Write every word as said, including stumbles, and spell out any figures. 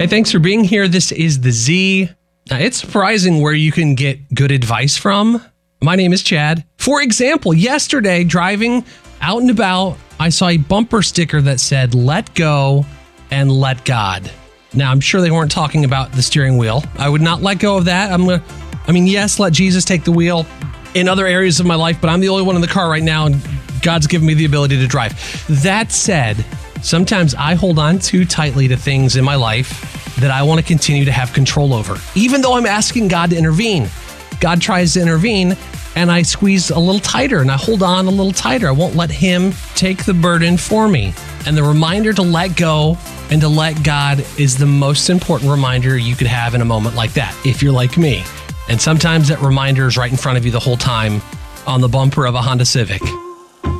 Hey, thanks for being here. This is The Z. Now, it's surprising where you can get good advice from. My name is Chad. For example, yesterday, driving out and about, I saw a bumper sticker that said, "Let go and let God." Now, I'm sure they weren't talking about the steering wheel. I would not let go of that. I'm gonna, I mean, yes, let Jesus take the wheel in other areas of my life, but I'm the only one in the car right now, and God's given me the ability to drive. That said, sometimes I hold on too tightly to things in my life that I want to continue to have control over. Even though I'm asking God to intervene, God tries to intervene, and I squeeze a little tighter, and I hold on a little tighter. I won't let him take the burden for me. And the reminder to let go and to let God is the most important reminder you could have in a moment like that, if you're like me. And sometimes that reminder is right in front of you the whole time on the bumper of a Honda Civic.